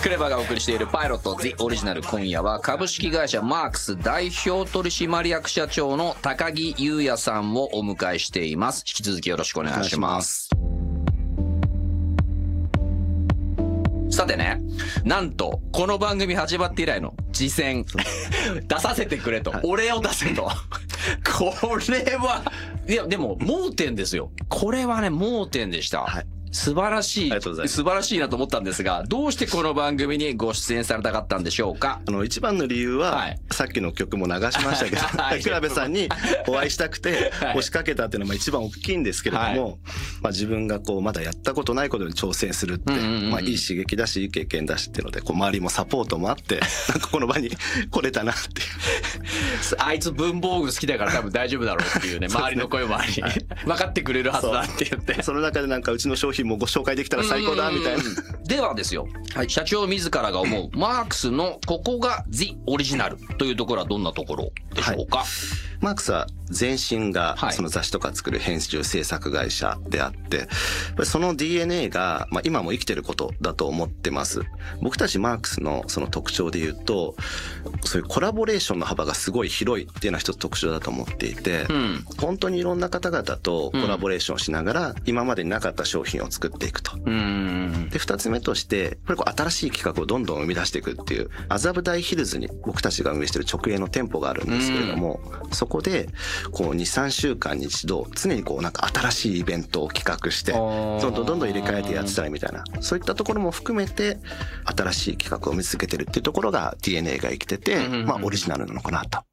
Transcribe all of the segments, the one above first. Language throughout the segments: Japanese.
クレバがお送りしているパイロット The オリジナル、今夜は株式会社マークス代表取締役社長の高木優也さんをお迎えしています。引き続きよろしくお願いします。さてね、なんとこの番組始まって以来の次戦出させてくれと、俺を出せとこれはいやでも盲点ですよ。これはね盲点でした。素晴らしい素晴らしいなと思ったんですが、どうしてこの番組にご出演されたかったんでしょうか。 一番の理由は、さっきの曲も流しましたけど、倉部さんにお会いしたくて押しかけたっていうのが一番大きいんですけれども、自分がこうまだやったことないことに挑戦するって、いい刺激だしいい経験だしっていうので、こう周りもサポートもあってなんかこの場に来れたなっていうあいつ文房具好きだから多分大丈夫だろうっていうね、周りの声もあり、分かってくれるはずだって言って、 その中でなんかうちの商品もご紹介できたら最高だみたいな。 ではですよ、社長自らが思うマークスのここが The オリジナルというところはどんなところでしょうか。 マークスは前身がその雑誌とか作る編集制作会社であって、その DNA が今も生きてることだと思ってます。僕たちマークスのその特徴で言うと、そういうコラボレーションの幅がすごい広いっていうのは一つ特徴だと思っていて、本当にいろんな方々とコラボレーションしながら今までになかった商品を作っていくと。で二つ目として、やっぱりこう新しい企画をどんどん生み出していくっていう、麻布台ヒルズに僕たちが運営している直営の店舗があるんですけれども、そこでこう 2,3 週間に一度常にこうなんか新しいイベントを企画してどんどん入れ替えてやってたらみたいな、そういったところも含めて新しい企画を見つけてるっていうところが DNA が生きてて、オリジナルなのかなと。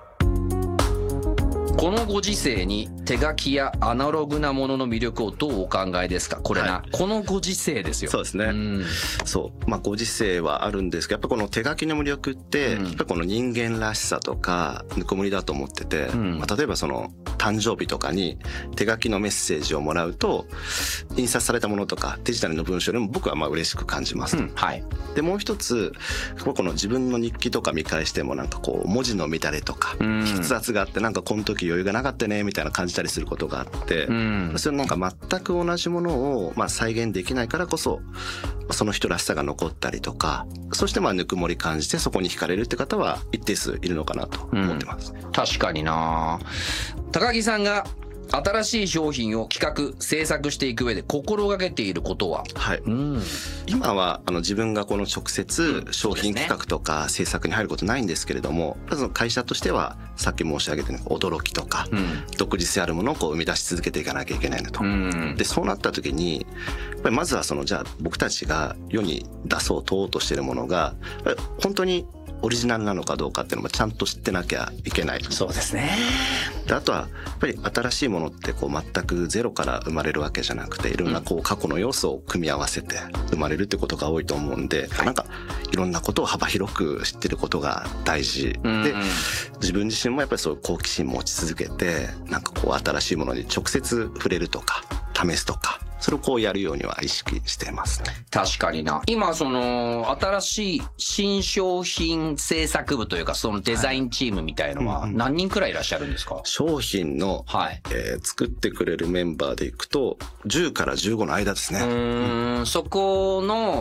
このご時世に手書きやアナログなものの魅力をどうお考えですか。これこのご時世ですよ。 そうですね。ご時世はあるんですけど、やっぱこの手書きの魅力って、やっぱこの人間らしさとかぬくもりだと思ってて、例えばその誕生日とかに手書きのメッセージをもらうと、印刷されたものとかデジタルの文章でも僕は嬉しく感じます。でもう一つ、この自分の日記とか見返してもなんかこう文字の乱れとか筆圧があって、なんかこの時余裕がなかったねみたいな感じたりすることがあって、それなんか全く同じものを再現できないからこそ、その人らしさが残ったりとか、そしてぬくもり感じてそこに惹かれるって方は一定数いるのかなと思ってます。 確かにな。高木さんが新しい商品を企画制作していく上で心がけていることは。 今は自分がこの直接商品企画とか制作に入ることないんですけれども、その会社としてはさっき申し上げたように驚きとか、独自性あるものをこう生み出し続けていかなきゃいけないなと。でそうなった時にやっぱりまずはじゃあ僕たちが世に出そう問おうとしているものが本当にオリジナルなのかどうかっていうのもちゃんと知ってなきゃいけない。 そうですね。 であとはやっぱり新しいものってこう全くゼロから生まれるわけじゃなくて、いろんなこう過去の要素を組み合わせて生まれるってことが多いと思うんで、なんかいろんなことを幅広く知ってることが大事で、自分自身もやっぱりそういう好奇心持ち続けて、なんかこう新しいものに直接触れるとか試すとか、それをこうやるようには意識していますね。 確かにな。今その新しい新商品制作部というか、そのデザインチームみたいのは何人くらいいらっしゃるんですか。 商品の、作ってくれるメンバーでいくと10から15の間ですね。 そこの